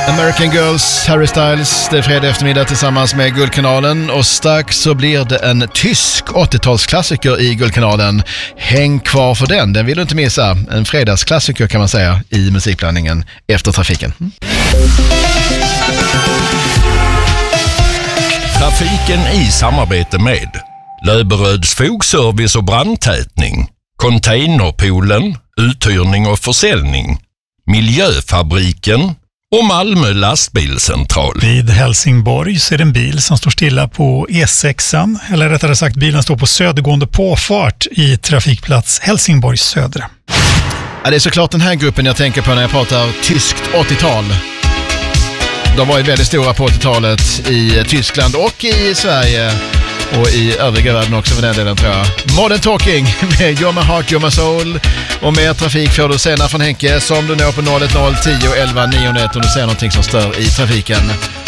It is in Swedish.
American Girls, Harry Styles. Det är fredag eftermiddag tillsammans med Guldkanalen. Och strax så blir det en tysk 80-talsklassiker i Guldkanalen. Häng kvar för den, den vill du inte missa. En fredagsklassiker kan man säga i musikblandningen efter trafiken. Trafiken i samarbete med Löberöds fogservice och brandtätning, Containerpoolen, uthyrning och försäljning, Miljöfabriken och Malmö lastbilscentral. Vid Helsingborg så är det en bil som står stilla på E6an, eller rättare sagt bilen står på södergående påfart i trafikplats Helsingborg södra. Ja, det är såklart den här gruppen jag tänker på när jag pratar tyskt 80-tal. De var ju väldigt stora på 80-talet i Tyskland och i Sverige och i övriga världen också för den delen tror jag. Modern Talking med You're My Heart, You're My Soul. Och mer trafik får du senare från Henke som du når på 010 11 901 om du ser någonting som stör i trafiken.